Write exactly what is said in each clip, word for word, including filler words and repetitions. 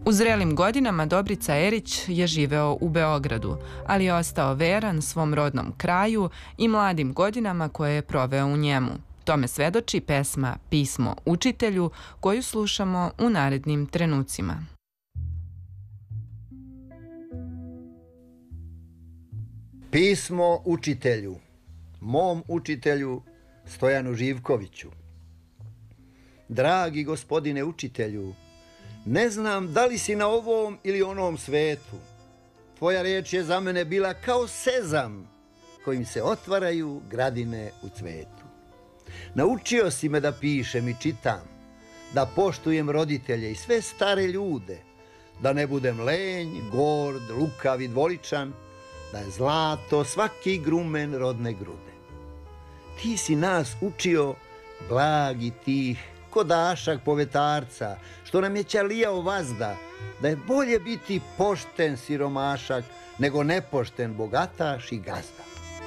U zrelim godinama Dobrica Erić je živeo u Beogradu, ali je ostao veran svom rodnom kraju i mladim godinama koje je proveo u njemu. Tome svedoči pesma Pismo učitelju, koju slušamo u narednim trenucima. Pismo učitelju, mom učitelju Stojanu Živkoviću. Dragi gospodine učitelju, ne znam da li si na ovom ili onom svetu. Tvoja riječ je za mene bila kao sezam kojim se otvaraju gradine u cvetu. Naučio si me da pišem i čitam, da poštujem roditelje i sve stare ljude, da ne budem lenj, gord, lukav i dvoličan, da je zlato svaki grumen rodne grude. Ti si nas učio blag i tih, ko dašak povetarca, što nam je ćalijao vazda, da je bolje biti pošten siromašak nego nepošten bogataš i gazda.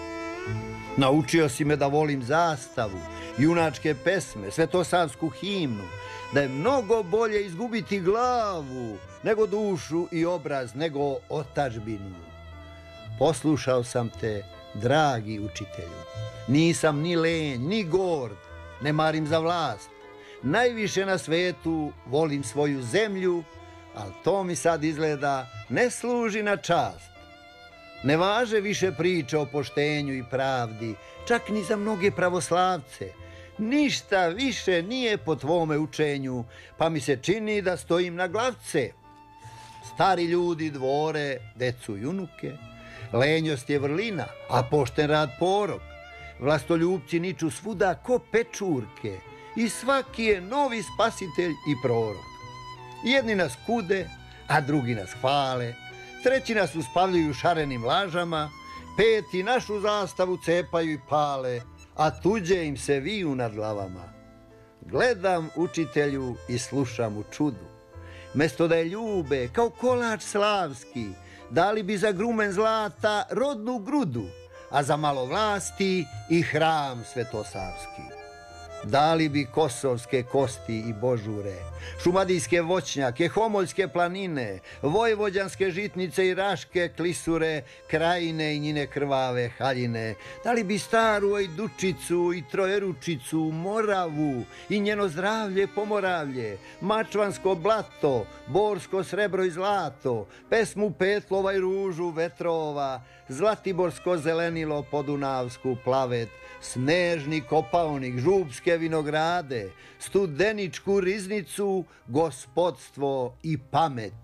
Naučio si me da volim zastavu, junačke pesme, svetosavsku himnu, da je mnogo bolje izgubiti glavu nego dušu i obraz, nego otadžbinu. Poslušao sam te, dragi učitelju. Nisam ni lenj, ni gord, ne marim za vlast. Najviše na svetu volim svoju zemlju, ali to mi sad izgleda ne služi na čast. Ne važe više priče o poštenju i pravdi, čak ni za mnoge pravoslavce. Ništa više nije po tvome učenju, pa mi se čini da stojim na glavce. Stari ljudi dvore, decu i unuke, lenjost je vrlina, a pošten rad porok. Vlastoljupci niču svuda ko pečurke i svaki je novi spasitelj i prorok. Jedni nas kude, a drugi nas hvale, treći nas uspavljuju šarenim lažama, peti našu zastavu cepaju i pale, a tuđe im se viju nad glavama. Gledam učitelju i slušam u čudu. Mesto da je ljube kao kolač slavski, dali bi za grumen zlata rodnu grudu, a za malo vlasti i hram svetosavski. Dali bi kosovske kosti i božure, šumadijske voćnjake, homoljske planine, vojvođanske žitnice i raške klisure, krajine i njine krvave haljine. Dali bi staru Ajdučicu i Trojeručicu, Moravu i njeno zdravlje pomoravlje, mačvansko blato, borsko srebro i zlato, pesmu Petlova i ružu vetrova, zlatiborsko zelenilo podunavsku plavet, snežni kopaonik, župske vinograde, studeničku riznicu, gospodstvo i pamet.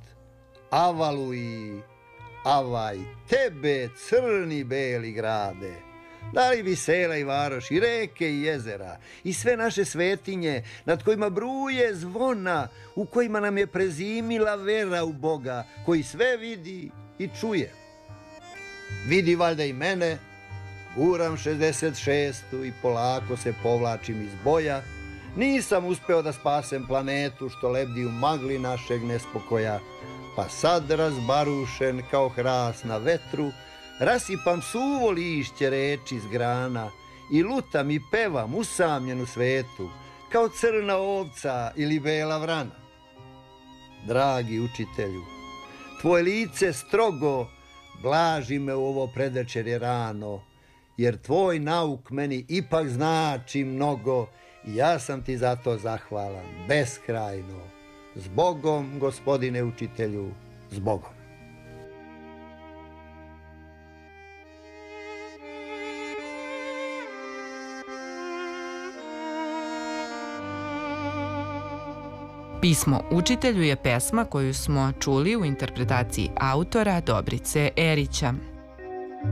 Avaluj, avaj, tebe crni beli grade. Dali bi sela i varoši, reke i jezera i sve naše svetinje nad kojima bruje zvona, u kojima nam je prezimila vera u Boga, koji sve vidi i čuje. Vidi valjda i mene, guram šezdeset šestu i polako se povlačim iz boja. Nisam uspeo da spasem planetu što lebdi u magli našeg nespokoja, pa sad razbarušen kao hrast na vetru, rasipam suvo lišće reči s grana i lutam i pevam usamljen u svetu, kao crna ovca ili bela vrana. Dragi učitelju, tvoje lice strogo blaži me u ovo predvečerje rano, jer tvoj nauk meni ipak znači mnogo i ja sam ti za to zahvalan, beskrajno. S Bogom, gospodine učitelju, s Bogom. Pismo učitelju je pesma koju smo čuli u interpretaciji autora Dobrice Erića.